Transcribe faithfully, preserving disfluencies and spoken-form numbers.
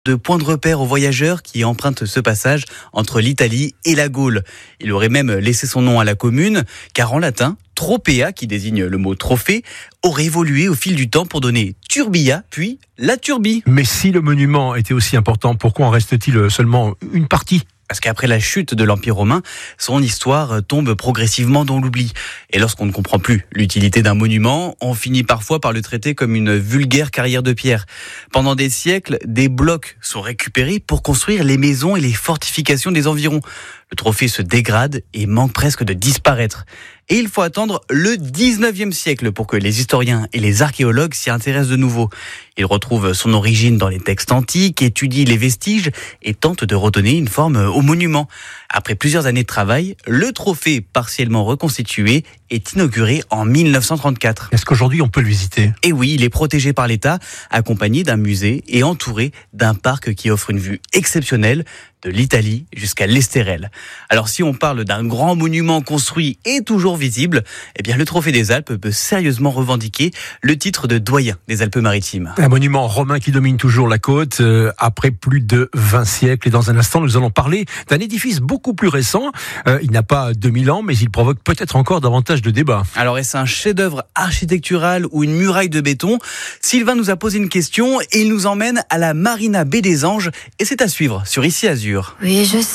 de point de repère aux voyageurs qui empruntent ce passage entre l'Italie et la Gaule. Il aurait même laissé son nom à la commune, car en latin, tropea, qui désigne le mot trophée, aurait évolué au fil du temps pour donner turbia, puis la turbie. Mais si le monument était aussi important, pourquoi en reste-t-il seulement une partie ? Parce qu'après la chute de l'Empire romain, son histoire tombe progressivement dans l'oubli. Et lorsqu'on ne comprend plus l'utilité d'un monument, on finit parfois par le traiter comme une vulgaire carrière de pierre. Pendant des siècles, des blocs sont récupérés pour construire les maisons et les fortifications des environs. Le trophée se dégrade et manque presque de disparaître. Et il faut attendre le dix-neuvième siècle pour que les historiens et les archéologues s'y intéressent de nouveau. Ils retrouvent son origine dans les textes antiques, étudient les vestiges et tentent de redonner une forme au monument. Après plusieurs années de travail, le trophée partiellement reconstitué est inauguré en mille neuf cent trente-quatre. Est-ce qu'aujourd'hui on peut le visiter ? Et oui, il est protégé par l'État, accompagné d'un musée et entouré d'un parc qui offre une vue exceptionnelle de l'Italie jusqu'à l'Estérel. Alors si on parle d'un grand monument construit et toujours visible, eh bien le Trophée des Alpes peut sérieusement revendiquer le titre de doyen des Alpes-Maritimes. Un monument romain qui domine toujours la côte euh, après plus de vingt siècles. Et dans un instant, nous allons parler d'un édifice beaucoup plus récent. Euh, il n'a pas deux mille ans, mais il provoque peut-être encore davantage de débats. Alors est-ce un chef-d'œuvre architectural ou une muraille de béton ? Sylvain nous a posé une question et il nous emmène à la Marina Baie des Anges et c'est à suivre sur Ici Azur. Oui, je